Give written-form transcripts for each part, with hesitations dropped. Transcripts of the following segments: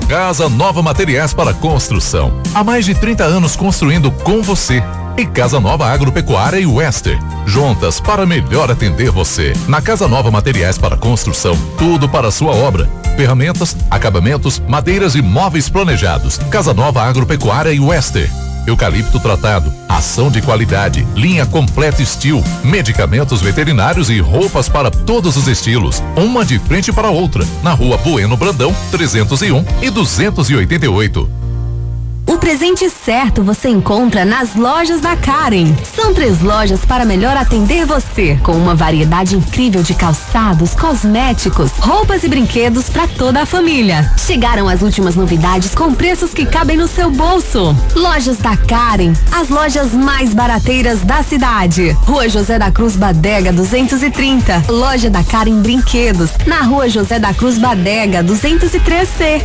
Casa Nova Materiais para Construção. Há mais de 30 anos construindo com você. E Casa Nova Agropecuária e Wester. Juntas para melhor atender você. Na Casa Nova Materiais para Construção, tudo para a sua obra. Ferramentas, acabamentos, madeiras e móveis planejados. Casa Nova Agropecuária e Wester. Eucalipto tratado, ação de qualidade, linha completa Steel, medicamentos veterinários e roupas para todos os estilos. Uma de frente para a outra, na Rua Bueno Brandão, 301 e 288. O presente certo você encontra nas lojas da Karen. São 3 lojas para melhor atender você, com uma variedade incrível de calçados, cosméticos, roupas e brinquedos para toda a família. Chegaram as últimas novidades com preços que cabem no seu bolso. Lojas da Karen, as lojas mais barateiras da cidade. Rua José da Cruz Badega 230. Loja da Karen Brinquedos, na Rua José da Cruz Badega 203C.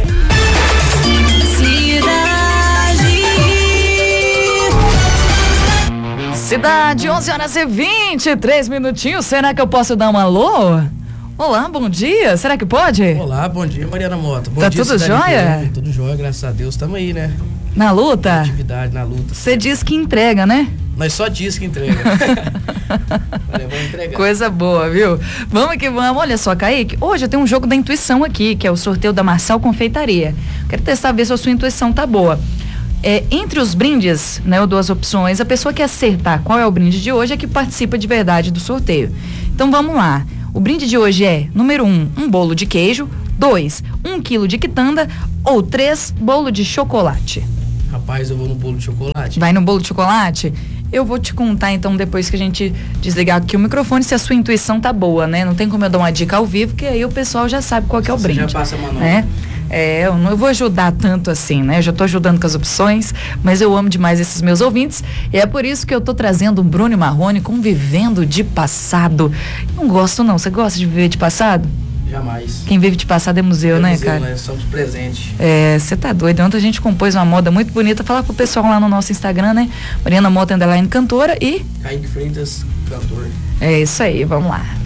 Cidade, 11h23 minutinhos. Será que eu posso dar um alô? Olá, bom dia. Será que pode? Olá, bom dia, Mariana Mota. Bom tá dia, tudo jóia? Tudo jóia, graças a Deus. Estamos aí, né? Na luta? Atividade, na luta. Você diz que entrega, né? Nós só diz que entrega. Olha, vamos entregar. Coisa boa, viu? Vamos que vamos. Olha só, Kaique, hoje eu tenho um jogo da intuição aqui, que é o sorteio da Marçal Confeitaria. Quero testar, ver se a sua intuição tá boa. Entre os brindes, né, eu dou as opções, a pessoa que acertar qual é o brinde de hoje é que participa de verdade do sorteio. Então vamos lá. O brinde de hoje é, número 1, um bolo de queijo, 2, 1 quilo de quitanda ou 3, bolo de chocolate. Rapaz, eu vou no bolo de chocolate. Vai no bolo de chocolate? Eu vou te contar então depois que a gente desligar aqui o microfone se a sua intuição tá boa, né? Não tem como eu dar uma dica ao vivo, que aí o pessoal já sabe qual que é o brinde. Você já passa a manobra. Né? Eu não vou ajudar tanto assim, né? Eu já tô ajudando com as opções, mas eu amo demais esses meus ouvintes e é por isso que eu tô trazendo um Bruno Marrone com Vivendo de Passado. Não gosto não, você gosta de viver de passado? Jamais. Quem vive de passado é museu, né, museu, cara? Né? Somos presentes. Você tá doido. Ontem a gente compôs uma moda muito bonita. Falar pro pessoal lá no nosso Instagram, né? Mariana Mota _ cantora e Kaique Freitas, cantor. É isso aí, vamos lá.